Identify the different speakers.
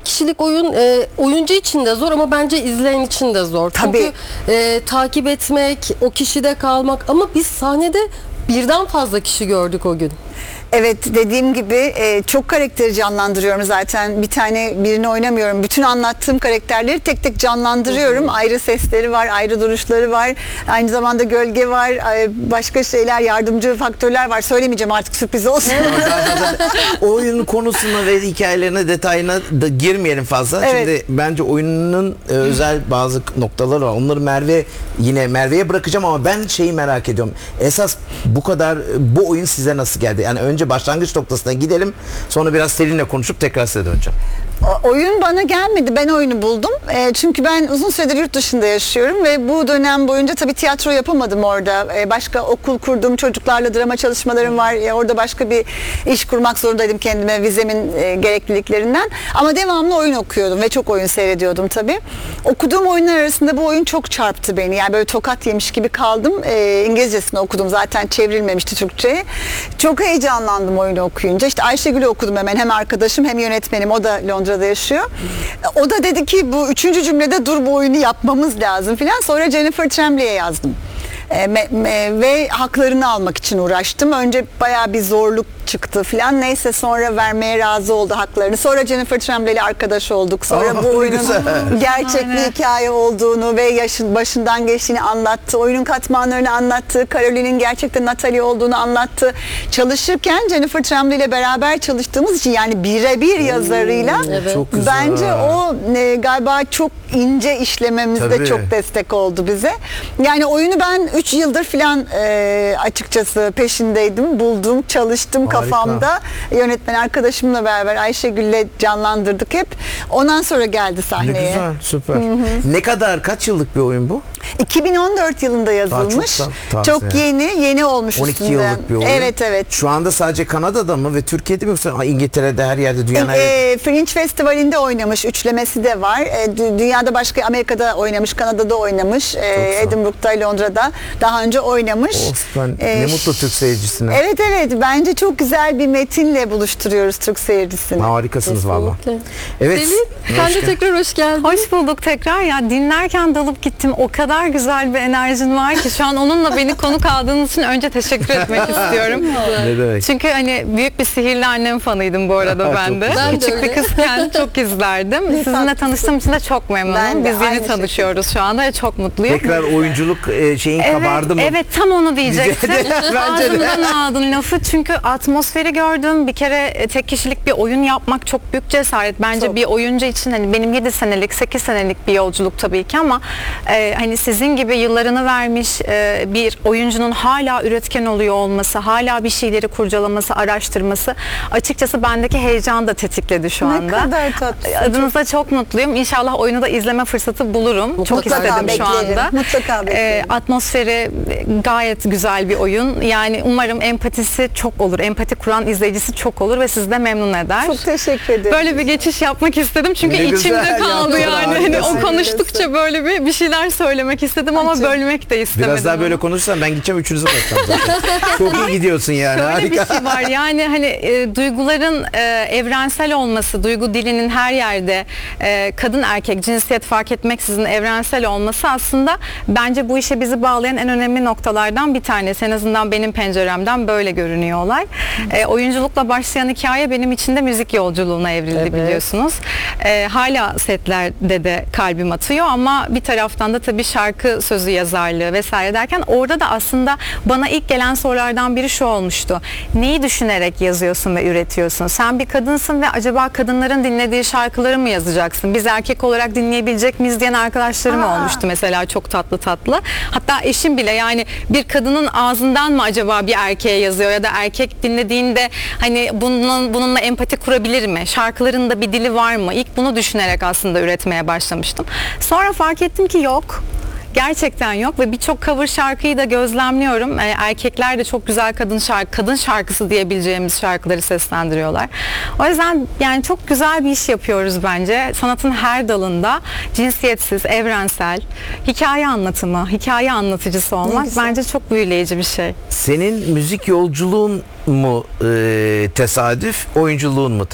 Speaker 1: kişilik oyun oyuncu için de zor ama bence izleyen için de zor.
Speaker 2: Tabii.
Speaker 1: Çünkü takip etmek, o kişide kalmak, ama biz sahnede birden fazla kişi gördük o gün.
Speaker 2: Evet, dediğim gibi çok karakteri canlandırıyorum zaten. Birini oynamıyorum. Bütün anlattığım karakterleri tek tek canlandırıyorum. Ayrı sesleri var, ayrı duruşları var. Aynı zamanda gölge var, başka şeyler, yardımcı faktörler var. Söylemeyeceğim artık, sürpriz olsun.
Speaker 3: Oyunun konusuna ve hikayelerine, detayına da girmeyelim fazla.
Speaker 2: Evet.
Speaker 3: Şimdi bence oyunun özel bazı noktaları var. Onları Merve'ye bırakacağım ama ben şeyi merak ediyorum. Esas bu oyun size nasıl geldi? Yani önce başlangıç noktasına gidelim. Sonra biraz Selin'le konuşup tekrar size döneceğim.
Speaker 2: Oyun bana gelmedi. Ben oyunu buldum. Çünkü ben uzun süredir yurt dışında yaşıyorum ve bu dönem boyunca tabii tiyatro yapamadım orada. Başka okul kurdum. Çocuklarla drama çalışmalarım var. Orada başka bir iş kurmak zorundaydım kendime, vizemin gerekliliklerinden. Ama devamlı oyun okuyordum ve çok oyun seyrediyordum tabii. Okuduğum oyunlar arasında bu oyun çok çarptı beni. Yani böyle tokat yemiş gibi kaldım. İngilizcesini okudum. Zaten çevrilmemişti Türkçe'ye. Çok heyecanlandım oyunu okuyunca. İşte Ayşegül'ü okudum hemen. Hem arkadaşım hem yönetmenim. O da Londra'da yaşıyor. O da dedi ki bu 3. cümlede dur, bu oyunu yapmamız lazım filan. Sonra Jennifer Trembley'e yazdım. Ve haklarını almak için uğraştım. Önce bayağı bir zorluk çıktı filan. Neyse, sonra vermeye razı oldu haklarını. Sonra Jennifer Tremblay ile arkadaş olduk. Sonra bu oyunun gerçek bir hikaye olduğunu ve başından geçtiğini anlattı. Oyunun katmanlarını anlattı. Caroline'in gerçekten Natalie olduğunu anlattı. Çalışırken Jennifer Tremblay ile beraber çalıştığımız için, yani birebir yazarıyla
Speaker 3: çok güzel.
Speaker 2: bence o galiba çok ince işlememizde çok destek oldu bize. Yani oyunu ben 3 yıldır filan açıkçası peşindeydim. Buldum, çalıştım.
Speaker 3: Harika.
Speaker 2: Kafamda. Yönetmen arkadaşımla beraber Ayşegül'le canlandırdık hep. Ondan sonra geldi sahneye.
Speaker 3: Ne güzel, süper. Kaç yıllık bir oyun bu?
Speaker 2: 2014 yılında yazılmış. Çok yeni olmuş
Speaker 3: 12
Speaker 2: üstünde.
Speaker 3: yıllık bir oyun.
Speaker 2: Evet.
Speaker 3: Şu anda sadece Kanada'da mı ve Türkiye'de mi, yoksa İngiltere'de, her yerde, dünyanın her yerinde?
Speaker 2: Fringe Festivali'nde oynamış. Üçlemesi de var. Dünyada başka, Amerika'da oynamış, Kanada'da oynamış. Edinburgh'da, Londra'da daha önce oynamış.
Speaker 3: Ne mutlu Türk seyircisine.
Speaker 2: Evet. Bence çok güzel bir metinle buluşturuyoruz Türk seyircisini.
Speaker 3: Harikasınız valla. Evet.
Speaker 1: Selin, sen de tekrar hoş geldin.
Speaker 4: Hoş bulduk tekrar. Ya dinlerken dalıp gittim. O kadar güzel bir enerjin var ki şu an onunla beni konuk aldığınız için önce teşekkür etmek istiyorum.
Speaker 3: Ne demek?
Speaker 4: Çünkü hani büyük bir Sihirli Annem fanıydım bu arada ben de.
Speaker 1: Ben de
Speaker 4: Küçük bir
Speaker 1: öyle.
Speaker 4: kızken çok izlerdim. Sizinle tanıştığım için de çok memnunum.
Speaker 2: Ben de
Speaker 4: Biz yeni
Speaker 2: aynı
Speaker 4: tanışıyoruz şu anda ve çok mutluyum.
Speaker 3: Tekrar oyunculuk kabardı mı?
Speaker 4: Evet, tam onu diyecektim.
Speaker 3: Bence de.
Speaker 4: Ağzımdan aldın lafı, çünkü atmosferi gördüm. Bir kere tek kişilik bir oyun yapmak çok büyük cesaret. Bence
Speaker 2: Çok.
Speaker 4: bir oyuncu için, hani benim 7 senelik, 8 senelik bir yolculuk tabii ki, ama hani sizin gibi yıllarını vermiş bir oyuncunun hala üretken oluyor olması, hala bir şeyleri kurcalaması, araştırması açıkçası bendeki heyecanı da tetikledi şu anda.
Speaker 2: Ne kadar tatlı.
Speaker 4: Adınıza çok mutluyum. İnşallah oyunu da izleme fırsatı bulurum. Çok
Speaker 2: Mutlaka
Speaker 4: istedim şu
Speaker 2: beklerim.
Speaker 4: anda.
Speaker 2: Mutlaka beklerim.
Speaker 4: Atmosferi gayet güzel bir oyun. Yani umarım empatisi çok olur. Empati kuran izleyicisi çok olur ve sizi de memnun eder.
Speaker 2: Çok teşekkür ederim.
Speaker 4: Böyle bir geçiş yapmak istedim çünkü
Speaker 3: Ne güzel
Speaker 4: içimde kaldı
Speaker 3: yaptın,
Speaker 4: yani. Hani o
Speaker 3: harikasın.
Speaker 4: konuştukça böyle bir şeyler söylemek istedim ama bölmek de istemedim.
Speaker 3: Biraz daha böyle konuşursan ben gideceğim, üçünüzü bırakacağım zaten. Çok iyi gidiyorsun yani.
Speaker 4: Şöyle
Speaker 3: Harika.
Speaker 4: bir şey var, yani hani duyguların evrensel olması, duygu dilinin her yerde kadın erkek cinsiyet fark etmeksizin evrensel olması aslında bence bu işe bizi bağlayan en önemli noktalardan bir tanesi. En azından benim penceremden böyle görünüyor olay. Oyunculukla başlayan hikaye benim için de müzik yolculuğuna evrildi, biliyorsunuz. Hala setlerde de kalbim atıyor ama bir taraftan da tabii şarkı sözü yazarlığı vesaire derken orada da aslında bana ilk gelen sorulardan biri şu olmuştu. Neyi düşünerek yazıyorsun ve üretiyorsun? Sen bir kadınsın ve acaba kadınların dinlediği şarkıları mı yazacaksın? Biz erkek olarak dinleyebilecek miyiz diyen arkadaşlarım olmuştu mesela, çok tatlı tatlı. Hatta eşim bile, yani bir kadının ağzından mı acaba bir erkeğe yazıyor ya da erkek dinlediğinde hani bununla empati kurabilir mi? Şarkıların bir dili var mı? İlk bunu düşünerek aslında üretmeye başlamıştım. Sonra fark ettim ki yok. Gerçekten yok ve birçok cover şarkıyı da gözlemliyorum. Erkekler de çok güzel kadın şarkısı diyebileceğimiz şarkıları seslendiriyorlar. O yüzden yani çok güzel bir iş yapıyoruz bence. Sanatın her dalında cinsiyetsiz, evrensel, hikaye anlatımı, hikaye anlatıcısı olmak bence çok büyüleyici bir şey.
Speaker 3: Senin müzik yolculuğun mu tesadüf, oyunculuğun mu